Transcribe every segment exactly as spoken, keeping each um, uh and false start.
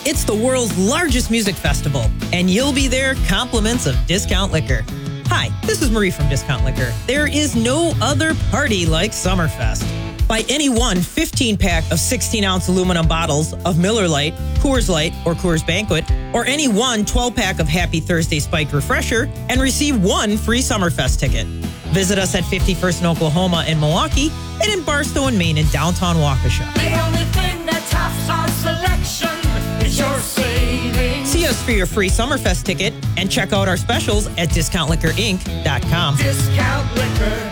It's the world's largest music festival, and you'll be there compliments of Discount Liquor. Hi, this is Marie from Discount Liquor. There is no other party like Summerfest. Buy any one fifteen-pack of sixteen-ounce aluminum bottles of Miller Lite, Coors Light, or Coors Banquet, or any one twelve-pack of Happy Thursday Spiked Refresher, and receive one free Summerfest ticket. Visit us at fifty-first in Oklahoma and Milwaukee, and in Barstow and Maine in downtown Waukesha. The only thing that tops our selection is your savings. See us for your free Summerfest ticket and check out our specials at discount liquor inc dot com. Discount Liquor.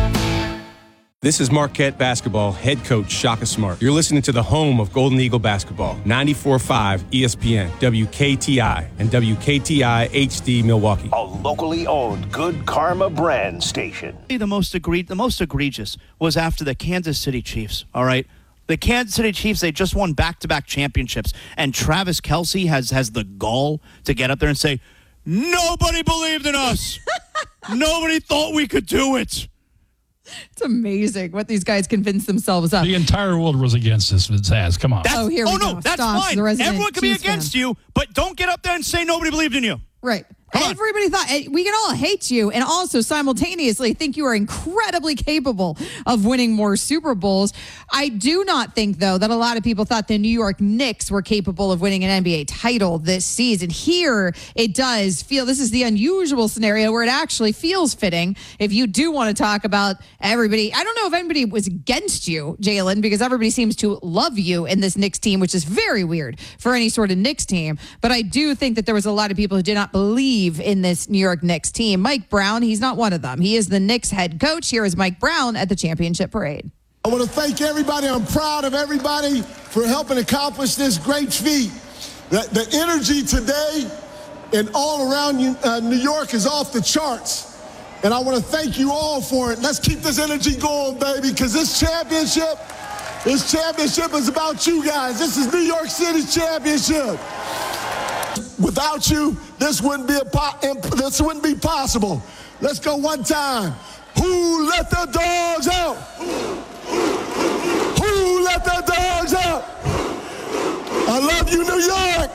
This is Marquette Basketball head coach Shaka Smart. You're listening to the home of Golden Eagle Basketball, ninety-four point five E S P N, W K T I, and W K T I H D Milwaukee. A locally owned Good Karma brand station. The most egre- the most egregious was after the Kansas City Chiefs, all right? The Kansas City Chiefs, they just won back-to-back championships, and Travis Kelce has, has the gall to get up there and say, nobody believed in us. Nobody thought we could do it. It's amazing what these guys convince themselves of. The entire world was against this. Zaz, come on. That's, oh, here we oh, go. no, that's Stops, fine. Everyone can be against fan. you, but don't get up there and say nobody believed in you. Right. Come Everybody on. thought we can all hate you and also simultaneously think you are incredibly capable of winning more Super Bowls. I do not think, though, that a lot of people thought the New York Knicks were capable of winning an N B A title this season. Here, it does feel this is the unusual scenario where it actually feels fitting. If you do want to talk about everybody, I don't know if anybody was against you, Jalen, because everybody seems to love you in this Knicks team, which is very weird for any sort of Knicks team. But I do think that there was a lot of people who did not believe in this New York Knicks team. Mike Brown, he's not one of them. He is the Knicks head coach. Here is Mike Brown at the championship parade. I want to thank everybody. I'm proud of everybody for helping accomplish this great feat. The, the energy today and all around you, uh, New York is off the charts. And I want to thank you all for it. Let's keep this energy going, baby, because this championship, this championship is about you guys. This is New York City's championship. Without you, this wouldn't be a po- this wouldn't be possible. Let's go one time. Who let the dogs out? Who let the dogs out? I love you, New York.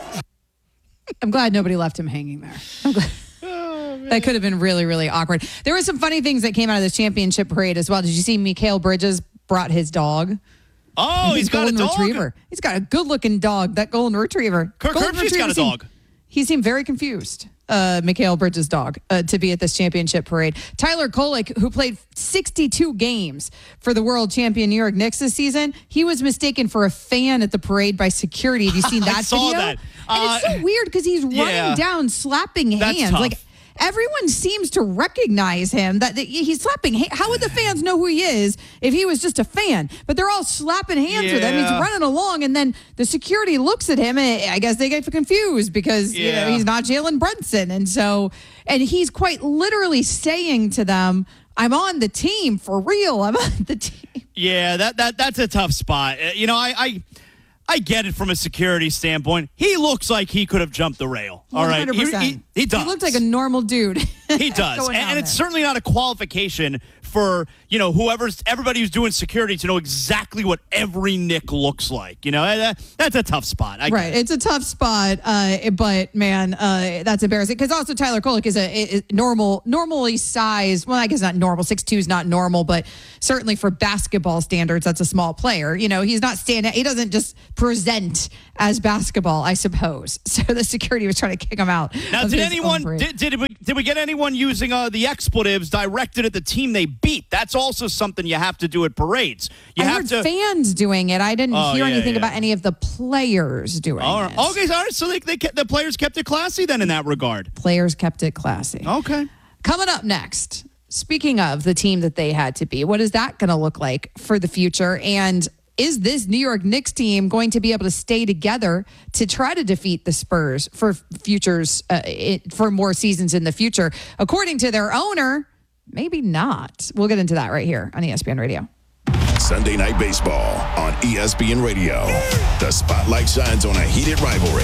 I'm glad nobody left him hanging there. I'm glad. That could have been really, really awkward. There were some funny things that came out of this championship parade as well. Did you see Mikal Bridges brought his dog? Oh, his he's got a golden dog? retriever. He's got a good-looking dog, that golden retriever. Kirk golden Herbstreit's got a seemed- dog. He seemed very confused, uh, Mikal Bridges' dog, uh, to be at this championship parade. Tyler Kolek, who played sixty-two games for the world champion New York Knicks this season, he was mistaken for a fan at the parade by security. Have you seen that I saw video? that. And Uh, it's so weird because he's running yeah. down, slapping That's hands. tough. Like everyone seems to recognize him. That, that he's slapping. Ha- How would the fans know who he is if he was just a fan? But they're all slapping hands with him. He's Yeah. running along, and then the security looks at him, and I guess they get confused because you know Yeah. he's not Jalen Brunson, and so and he's quite literally saying to them, "I'm on the team for real. I'm on the team." Yeah, that that that's a tough spot. Uh, You know, I, I I get it from a security standpoint. He looks like he could have jumped the rail. All right, one hundred percent. He, he, he does. He looked like a normal dude. He does, Going and, down and it's there. certainly not a qualification for you know whoever's everybody who's doing security to know exactly what every Nick looks like. You know, that, that's a tough spot. I Right, get it. it's a tough spot, uh, but man, uh, that's embarrassing. Because also Tyler Kolek is a is normal, normally sized. Well, I guess not normal. six two is not normal, but certainly for basketball standards, that's a small player. You know, he's not standing. He doesn't just present as basketball, I suppose. So the security was trying to kick him out. Now, of did his own anyone parade. did, did we did we get anyone using uh, the expletives directed at the team they beat? That's also something you have to do at parades. You I have heard to. fans doing it. I didn't Oh, hear yeah, anything yeah. about any of the players doing All right. it. Okay, all right. So they, they kept, the players kept it classy then in that regard. Players kept it classy. Okay. Coming up next, speaking of the team that they had to be, what is that going to look like for the future? And is this New York Knicks team going to be able to stay together to try to defeat the Spurs for futures, uh, it, for more seasons in the future? According to their owner, maybe not. We'll get into that right here on E S P N Radio. Sunday Night Baseball on E S P N Radio. The spotlight shines on a heated rivalry.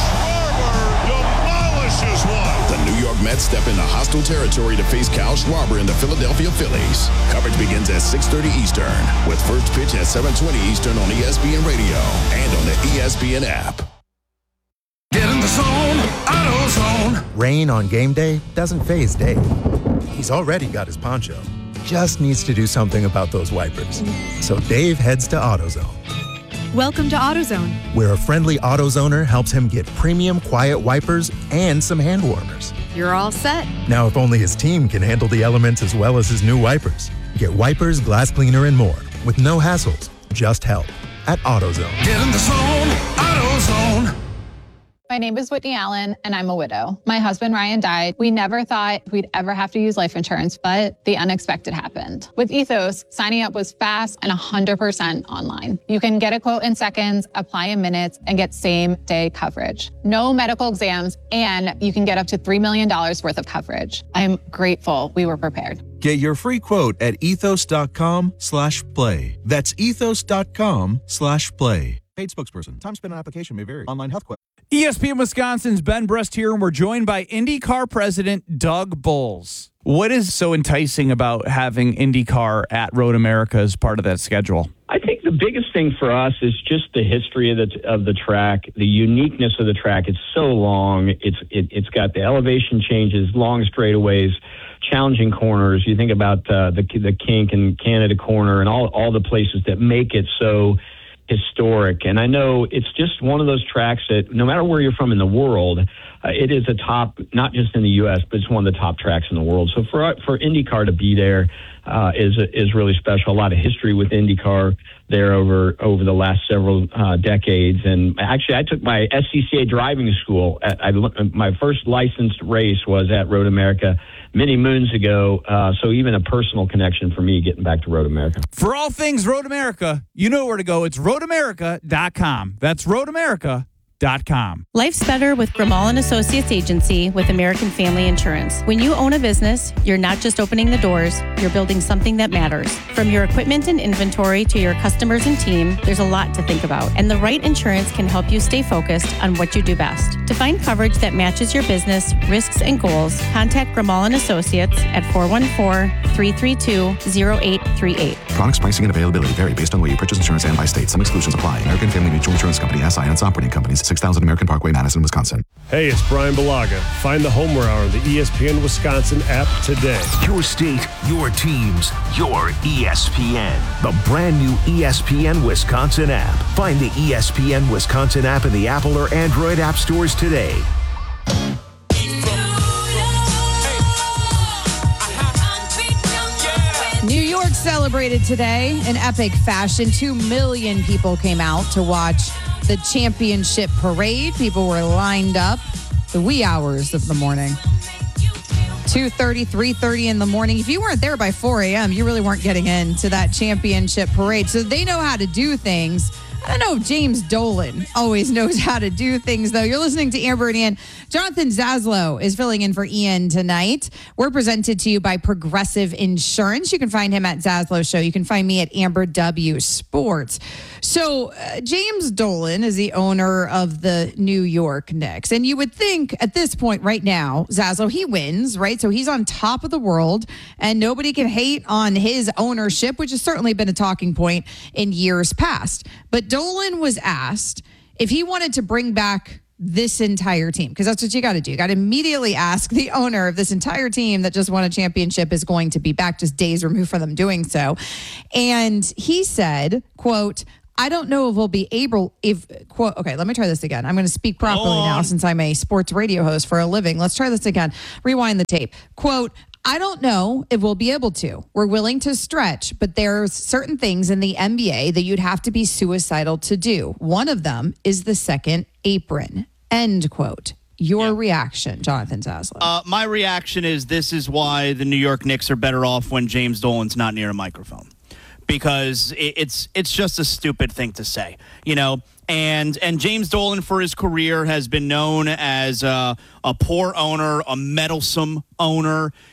Demolishes one. The New York Mets step into hostile territory to face Kyle Schwarber and the Philadelphia Phillies. Coverage begins at six thirty Eastern with first pitch at seven twenty Eastern on E S P N Radio and on the E S P N app. the zone, AutoZone. Rain on game day doesn't faze Dave. He's already got his poncho. Just needs to do something about those wipers. So Dave heads to AutoZone. Welcome to AutoZone, where a friendly AutoZoner helps him get premium quiet wipers and some hand warmers. You're all set. Now, if only his team can handle the elements as well as his new wipers. Get wipers, glass cleaner, and more with no hassles, just help at AutoZone. Get in the zone, AutoZone. My name is Whitney Allen, and I'm a widow. My husband, Ryan, died. We never thought we'd ever have to use life insurance, but the unexpected happened. With Ethos, signing up was fast and one hundred percent online. You can get a quote in seconds, apply in minutes, and get same-day coverage. No medical exams, and you can get up to three million dollars worth of coverage. I'm grateful we were prepared. Get your free quote at ethos.com slash play. That's ethos.com slash play. Paid spokesperson. Time spent on application may vary. Online health question. E S P N Wisconsin's Ben Brust here, and we're joined by IndyCar president Doug Boles. What is so enticing about having IndyCar at Road America as part of that schedule? I think the biggest thing for us is just the history of the of the track, the uniqueness of the track. It's so long. It's it, it's got the elevation changes, long straightaways, challenging corners. You think about uh, the the kink and Canada corner and all all the places that make it so historic. And I know it's just one of those tracks that no matter where you're from in the world, uh, it is a top, not just in the U S, but it's one of the top tracks in the world. So for for IndyCar to be there uh, is is really special. A lot of history with IndyCar there over over the last several uh, decades. And actually, I took my S C C A driving school. At, I, my first licensed race was at Road America many moons ago, uh, so even a personal connection for me getting back to Road America. For all things Road America, you know where to go. It's road america dot com. That's road america dot com. Life's better with Grimal and Associates Agency with American Family Insurance. When you own a business, you're not just opening the doors, you're building something that matters. From your equipment and inventory to your customers and team, there's a lot to think about. And the right insurance can help you stay focused on what you do best. To find coverage that matches your business, risks, and goals, contact Grimal and Associates at four one four, three three two, zero eight three eight. Products, pricing, and availability vary based on where you purchase insurance and by state. Some exclusions apply. American Family Mutual Insurance Company, S I and its operating companies, six thousand American Parkway, Madison, Wisconsin. Hey, it's Brian Balaga. Find the Homer Hour on the E S P N Wisconsin app today. Your state, your teams, your E S P N. The brand new E S P N Wisconsin app. Find the E S P N Wisconsin app in the Apple or Android app stores today. New York celebrated today in epic fashion. Two million people came out to watch the championship parade. People were lined up the wee hours of the morning. two thirty, three thirty in the morning. If you weren't there by four a.m., you really weren't getting into that championship parade. So they know how to do things. I don't know if James Dolan always knows how to do things, though. You're listening to Amber and Ian. Jonathan Zaslow is filling in for Ian tonight. We're presented to you by Progressive Insurance. You can find him at Zaslow Show. You can find me at Amber W Sports. So uh, James Dolan is the owner of the New York Knicks. And you would think at this point right now, Zaslow, he wins, right? So he's on top of the world and nobody can hate on his ownership, which has certainly been a talking point in years past. But Dolan was asked if he wanted to bring back this entire team, because that's what you got to do. You got to immediately ask the owner of this entire team that just won a championship is going to be back, just days removed from them doing so. And he said, quote, I don't know if we'll be able, if, quote, okay, let me try this again. I'm going to speak properly now since I'm a sports radio host for a living. Let's try this again. Rewind the tape. Quote, I don't know if we'll be able to. We're willing to stretch, but there's certain things in the N B A that you'd have to be suicidal to do. One of them is the second apron. End quote. Your yeah. reaction, Jonathan Zaslow. Uh, my reaction is this is why the New York Knicks are better off when James Dolan's not near a microphone. Because it, it's it's just a stupid thing to say, you know. And and James Dolan for his career has been known as uh, a poor owner, a meddlesome owner.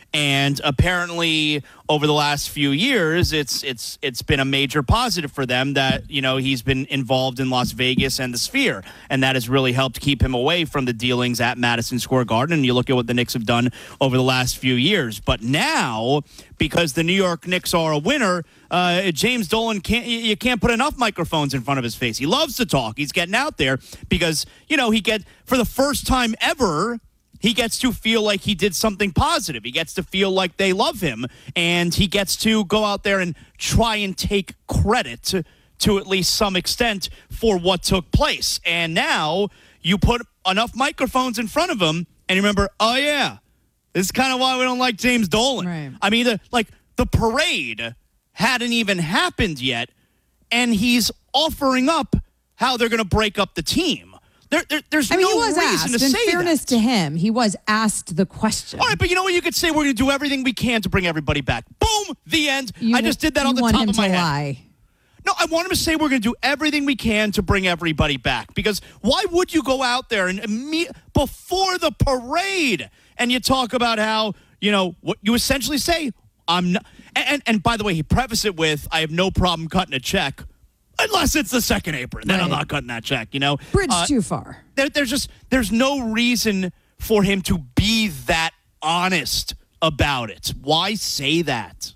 And apparently, over the last few years, it's it's it's been a major positive for them that, you know, he's been involved in Las Vegas and the Sphere, and that has really helped keep him away from the dealings at Madison Square Garden. And you look at what the Knicks have done over the last few years. But now, because the New York Knicks are a winner, uh, James Dolan can't you can't put enough microphones in front of his face. He loves to talk. He's getting out there because, you know, he get for the first time ever, he gets to feel like he did something positive. He gets to feel like they love him, and he gets to go out there and try and take credit to, to at least some extent for what took place. And now you put enough microphones in front of him, and you remember, oh, yeah, this is kind of why we don't like James Dolan. Right. I mean, the, like, the parade hadn't even happened yet, and he's offering up how they're going to break up the team. There, there, there's I mean, no he was reason asked. to In say fairness that. to him, he was asked the question. All right, but you know what? You could say we're going to do everything we can to bring everybody back. Boom, the end. You, I just did that you on the want top him of my to head. lie. No, I want him to say we're going to do everything we can to bring everybody back. Because why would you go out there and imme- before the parade and you talk about how, you know, what you essentially say, I'm not. And, and, and by the way, he prefaced it with, I have no problem cutting a check. Unless it's the second apron, then Right. I'm not cutting that check, you know? Bridge Uh, too far. There, there's just, there's no reason for him to be that honest about it. Why say that?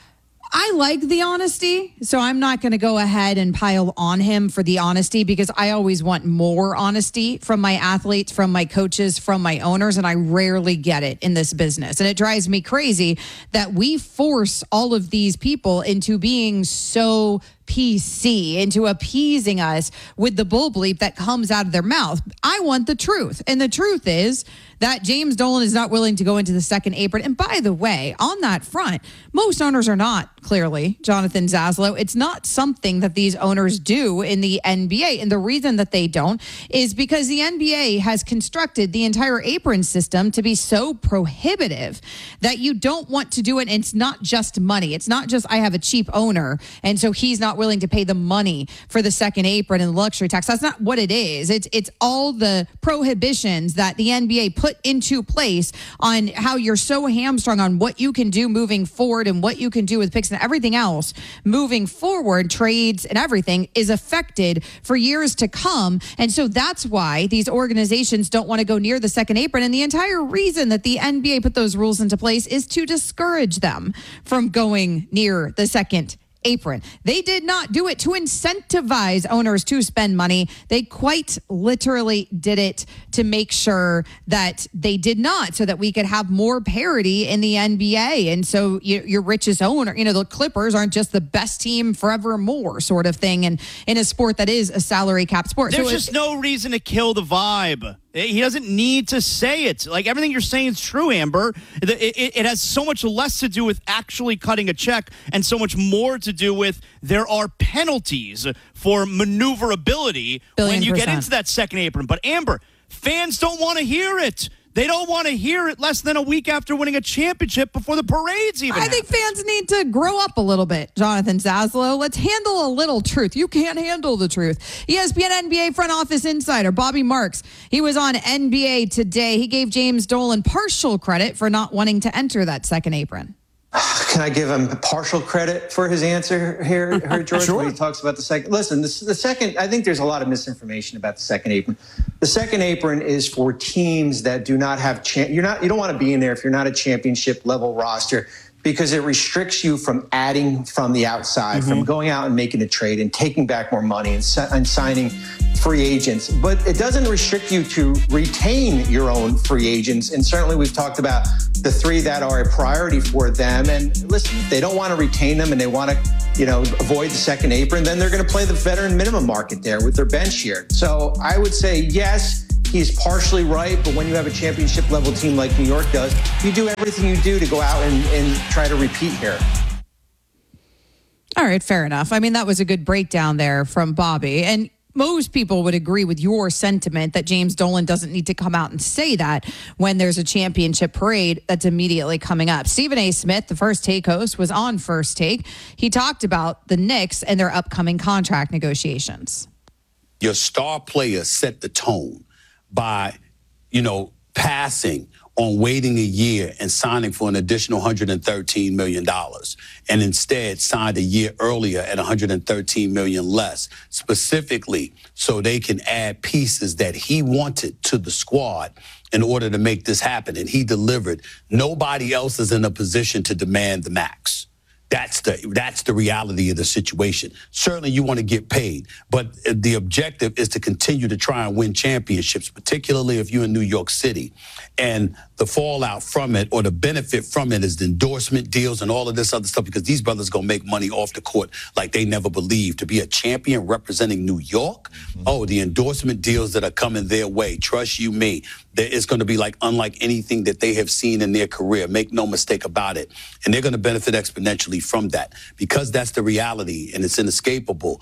I like the honesty, so I'm not going to go ahead and pile on him for the honesty because I always want more honesty from my athletes, from my coaches, from my owners, and I rarely get it in this business. And it drives me crazy that we force all of these people into being so P C, into appeasing us with the bull bleep that comes out of their mouth. I want the truth. And the truth is that James Dolan is not willing to go into the second apron. And by the way, on that front, most owners are not, clearly, Jonathan Zaslow. It's not something that these owners do in the N B A. And the reason that they don't is because the N B A has constructed the entire apron system to be so prohibitive that you don't want to do it. And it's not just money. It's not just I have a cheap owner, and so he's not willing to pay the money for the second apron and the luxury tax. That's not what it is. It's it's all the prohibitions that the N B A put into place on how you're so hamstrung on what you can do moving forward and what you can do with picks and everything else moving forward, trades and everything is affected for years to come. And so that's why these organizations don't want to go near the second apron. And the entire reason that the N B A put those rules into place is to discourage them from going near the second apron. They did not do it to incentivize owners to spend money. They quite literally did it to make sure that they did not, so that we could have more parity in the N B A. And so you, your richest owner, you know, the Clippers aren't just the best team forevermore sort of thing. And in a sport that is a salary cap sport. There's so just no reason to kill the vibe. He doesn't need to say it. Like, everything you're saying is true, Amber. It, it, it has so much less to do with actually cutting a check and so much more to do with there are penalties for maneuverability Billion when you get percent. into that second apron. But, Amber, fans don't want to hear it. They don't want to hear it less than a week after winning a championship before the parade's even I think fans need to grow up a little bit, Jonathan Zaslow. Let's handle a little truth. You can't handle the truth. E S P N N B A front office insider Bobby Marks, he was on N B A Today. He gave James Dolan partial credit for not wanting to enter that second apron. Can I give him partial credit for his answer here, here George, Sure. when he talks about the second? Listen, this, the second, I think there's a lot of misinformation about the second apron. The second apron is for teams that do not have, cha- you're not, you don't want to be in there if you're not a championship level roster, because it restricts you from adding from the outside, Mm-hmm. from going out and making a trade and taking back more money and, si- and signing free agents. But it doesn't restrict you to retain your own free agents. And certainly we've talked about the three that are a priority for them. And listen, if they don't want to retain them and they want to, you know, avoid the second apron, then they're going to play the veteran minimum market there with their bench here. So I would say, yes, he's partially right, but when you have a championship level team like New York does, you do everything you do to go out and, and try to repeat here. All right, fair enough. I mean, that was a good breakdown there from Bobby. And most people would agree with your sentiment that James Dolan doesn't need to come out and say that when there's a championship parade that's immediately coming up. Stephen A. Smith, the First Take host, was on First Take. He talked about the Knicks and their upcoming contract negotiations. Your star players set the tone by, you know, passing on waiting a year and signing for an additional one hundred thirteen million dollars, and instead signed a year earlier at one hundred thirteen million dollars less, specifically so they can add pieces that he wanted to the squad in order to make this happen. And he delivered. Nobody else is in a position to demand the max. That's the that's the reality of the situation. Certainly you want to get paid, but the objective is to continue to try and win championships, particularly if you're in New York City. And the fallout from it, or the benefit from it, is the endorsement deals and all of this other stuff, because these brothers going to make money off the court like they never believed. To be a champion representing New York, mm-hmm. oh, the endorsement deals that are coming their way, trust you me, it's going to be like unlike anything that they have seen in their career. Make no mistake about it. And they're going to benefit exponentially from that, because that's the reality and it's inescapable.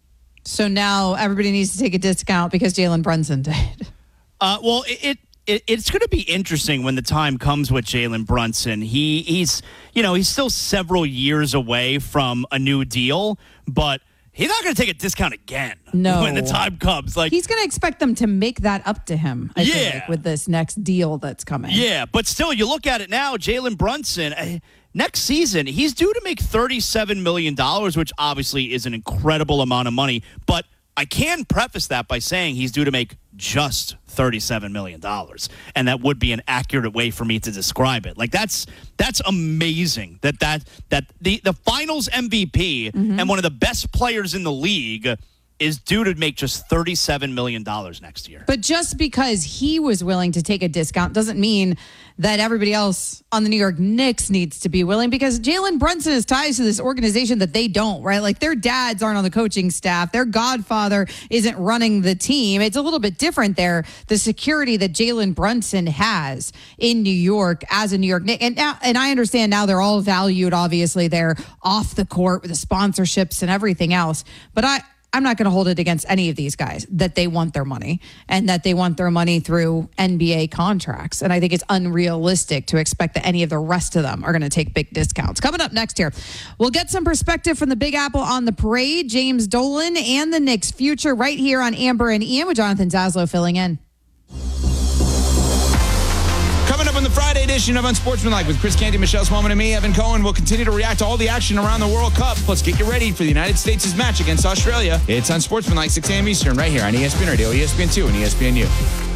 So now everybody needs to take a discount because Jalen Brunson did. Uh, well, it, it It, it's going to be interesting when the time comes with Jalen Brunson. He he's you know he's still several years away from a new deal, but he's not going to take a discount again. No. When the time comes, like he's going to expect them to make that up to him. I yeah, feel like, with this next deal that's coming. Yeah, but still, you look at it now, Jalen Brunson. Uh, next season, he's due to make thirty-seven million dollars, which obviously is an incredible amount of money, but I can preface that by saying he's due to make just thirty-seven million dollars, and that would be an accurate way for me to describe it. Like that's that's amazing that that that the the Finals M V P mm-hmm. and one of the best players in the league is due to make just thirty-seven million dollars next year. But just because he was willing to take a discount doesn't mean that everybody else on the New York Knicks needs to be willing, because Jalen Brunson has ties to this organization that they don't, right? Like their dads aren't on the coaching staff. Their godfather isn't running the team. It's a little bit different there. The security that Jalen Brunson has in New York as a New York Knick. And now, and I understand now they're all valued. Obviously they're off the court with the sponsorships and everything else. But I, I'm not going to hold it against any of these guys that they want their money and that they want their money through N B A contracts. And I think it's unrealistic to expect that any of the rest of them are going to take big discounts. Coming up next here, we'll get some perspective from the Big Apple on the parade, James Dolan, and the Knicks' future right here on Amber and Ian with Jonathan Zaslow filling in. Coming up on the Friday edition of Unsportsmanlike with Chris Canty, Michelle Swellman, and me, Evan Cohen, we'll continue to react to all the action around the World Cup. Plus, get you ready for the United States' match against Australia. It's Unsportsmanlike, six a.m. Eastern, right here on E S P N Radio, E S P N two, and E S P N U.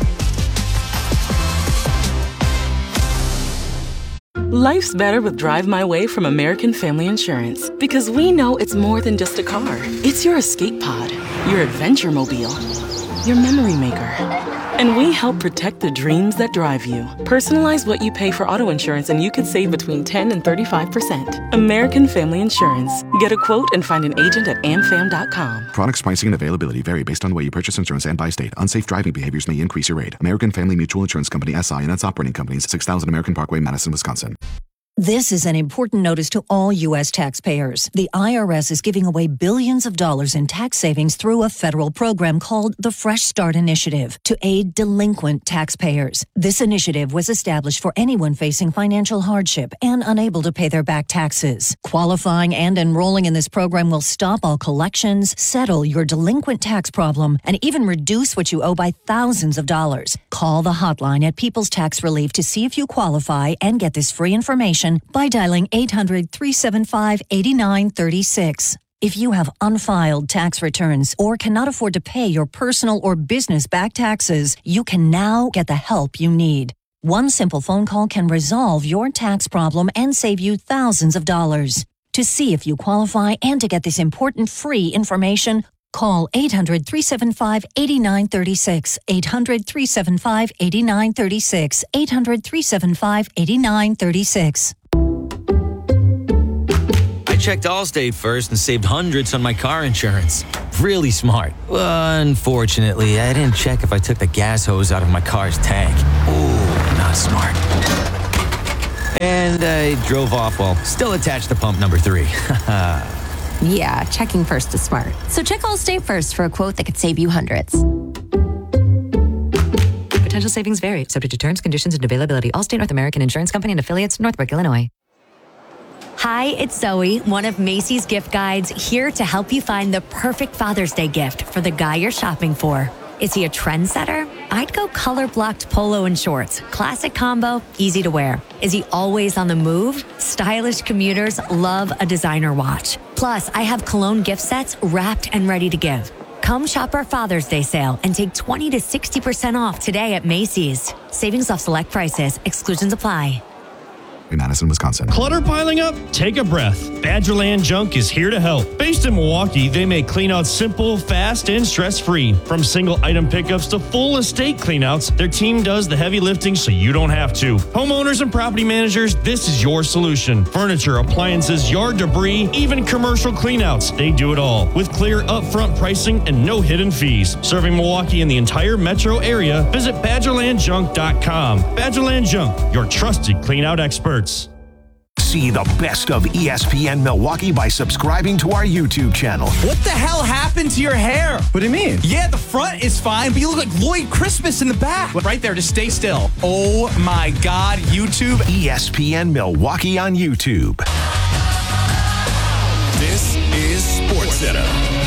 Life's better with Drive My Way from American Family Insurance, because we know it's more than just a car. It's your escape pod, your adventure mobile, your memory maker. And we help protect the dreams that drive you. Personalize what you pay for auto insurance and you could save between ten and thirty-five percent. American Family Insurance. Get a quote and find an agent at am fam dot com. Products, pricing, and availability vary based on the way you purchase insurance and by state. Unsafe driving behaviors may increase your rate. American Family Mutual Insurance Company, S I and its operating companies, six thousand American Parkway, Madison, Wisconsin. This is an important notice to all U S taxpayers. The I R S is giving away billions of dollars in tax savings through a federal program called the Fresh Start Initiative to aid delinquent taxpayers. This initiative was established for anyone facing financial hardship and unable to pay their back taxes. Qualifying and enrolling in this program will stop all collections, settle your delinquent tax problem, and even reduce what you owe by thousands of dollars. Call the hotline at People's Tax Relief to see if you qualify and get this free information by dialing eight hundred, three seven five, eight nine three six. If you have unfiled tax returns or cannot afford to pay your personal or business back taxes, you can now get the help you need. One simple phone call can resolve your tax problem and save you thousands of dollars. To see if you qualify and to get this important free information, call eight hundred, three seven five, eight nine three six, eight hundred, three seven five, eight nine three six, eight hundred, three seven five, eight nine three six. I checked Allstate first and saved hundreds on my car insurance. Really smart. Unfortunately, I didn't check if I took the gas hose out of my car's tank. Ooh, not smart. And I drove off while still attached to pump number three. Yeah, checking first is smart. So check Allstate first for a quote that could save you hundreds. Potential savings vary, subject to terms, conditions, and availability. Allstate North American Insurance Company and affiliates, Northbrook, Illinois. Hi, it's Zoe, one of Macy's gift guides, here to help you find the perfect Father's Day gift for the guy you're shopping for. Is he a trendsetter, I'd go color blocked polo and shorts. Classic combo, easy to wear. Is he always on the move? Stylish commuters love a designer watch. Plus, I have cologne gift sets wrapped and ready to give. Come shop our Father's Day sale and take twenty to sixty percent off today at Macy's. Savings off select prices. Exclusions apply. Madison, Wisconsin. Clutter piling up? Take a breath. Badgerland Junk is here to help. Based in Milwaukee, they make cleanouts simple, fast, and stress-free. From single item pickups to full estate cleanouts, their team does the heavy lifting so you don't have to. Homeowners and property managers, this is your solution. Furniture, appliances, yard debris, even commercial cleanouts. They do it all with clear upfront pricing and no hidden fees. Serving Milwaukee and the entire metro area, visit badgerland junk dot com. Badgerland Junk, your trusted cleanout experts. See the best of E S P N Milwaukee by subscribing to our YouTube channel. What the hell happened to your hair? What do you mean? Yeah, the front is fine, but you look like Lloyd Christmas in the back. Right there, just stay still. Oh my God, YouTube. E S P N Milwaukee on YouTube. This is SportsCenter.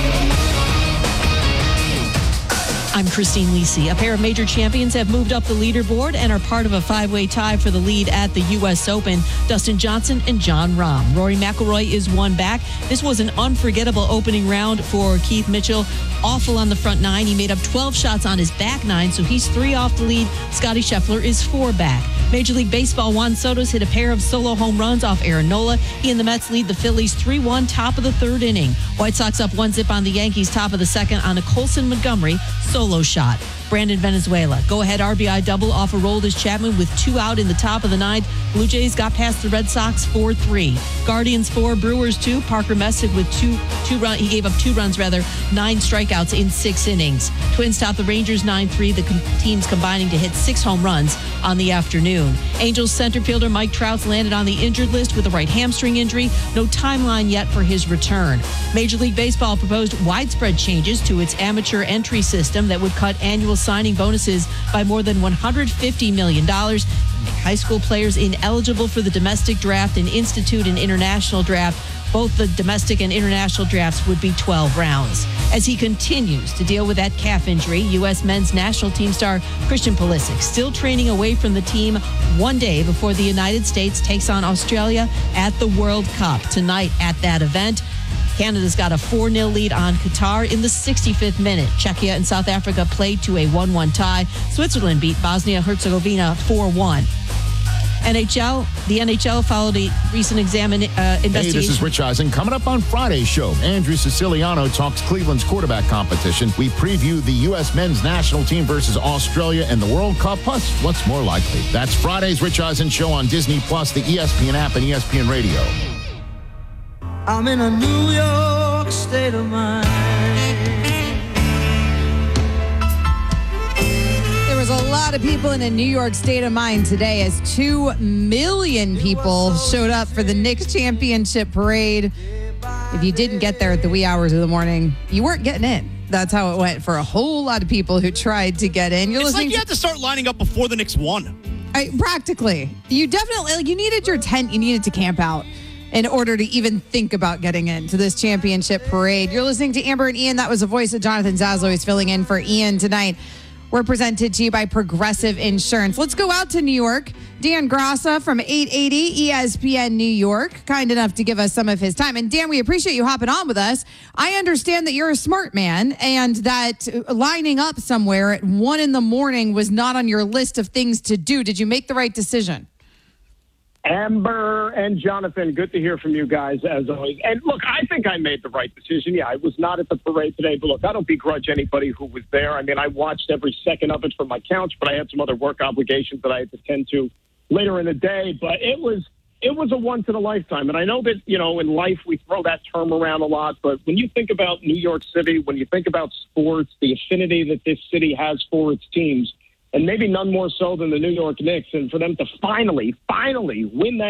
I'm Christine Lisi. A pair of major champions have moved up the leaderboard and are part of a five-way tie for the lead at the U S Open. Dustin Johnson and Jon Rahm. Rory McIlroy is one back. This was an unforgettable opening round for Keith Mitchell. Awful on the front nine. He made up twelve shots on his back nine, so he's three off the lead. Scotty Scheffler is four back. Major League Baseball, Juan Soto's hit a pair of solo home runs off Aaron Nola. He and the Mets lead the Phillies three one, top of the third inning. White Sox up one zip on the Yankees, top of the second on a Colson Montgomery solo shot. Brandon Venezuela, go-ahead R B I double off a Aroldis Chapman with two out in the top of the ninth. Blue Jays got past the Red Sox four three. Guardians four, Brewers two. Parker Messick with two two run. He gave up two runs rather, nine strikeouts in six innings. Twins top the Rangers nine three. The com- teams combining to hit six home runs on the afternoon. Angels center fielder Mike Trout landed on the injured list with a right hamstring injury. No timeline yet for his return. Major League Baseball proposed widespread changes to its amateur entry system that would cut annual signing bonuses by more than one hundred fifty million dollars, make high school players ineligible for the domestic draft and institute an international draft. Both the domestic and international drafts would be twelve rounds. As he continues to deal with that calf injury, U S men's national team star Christian Pulisic still training away from the team one day before the United States takes on Australia at the World Cup. Tonight at that event, Canada's got a four nil lead on Qatar in the sixty-fifth minute. Czechia and South Africa played to a one one tie. Switzerland beat Bosnia-Herzegovina four one. N H L, the N H L followed a recent examine, uh, investigation. Hey, this is Rich Eisen. Coming up on Friday's show, Andrew Siciliano talks Cleveland's quarterback competition. We preview the U S men's national team versus Australia and the World Cup, plus what's more likely. That's Friday's Rich Eisen show on Disney Plus, the E S P N app, and E S P N Radio. I'm in a New York state of mind. There was a lot of people in a New York state of mind today as two million people showed up for the Knicks championship parade. If you didn't get there at the wee hours of the morning, you weren't getting in. That's how it went for a whole lot of people who tried to get in. You're it's listening like you to- had to start lining up before the Knicks won. I, practically. You definitely, like, you needed your tent, you needed to camp out in order to even think about getting into this championship parade. You're listening to Amber and Ian. That was the voice of Jonathan Zaslow. He's filling in for Ian tonight. We're presented to you by Progressive Insurance. Let's go out to New York. Dan Grassa from eight eighty E S P N New York, kind enough to give us some of his time. And Dan, we appreciate you hopping on with us. I understand that you're a smart man and that lining up somewhere at one in the morning was not on your list of things to do. Did you make the right decision? Amber and Jonathan, good to hear from you guys as always. And look, I think I made the right decision. Yeah, I was not at the parade today, but look, I don't begrudge anybody who was there. I mean, I watched every second of it from my couch, but I had some other work obligations that I had to tend to later in the day. But it was it was a once in a lifetime. And I know that, you know, in life we throw that term around a lot, but when you think about New York City, when you think about sports, the affinity that this city has for its teams, and maybe none more so than the New York Knicks, and for them to finally, finally win that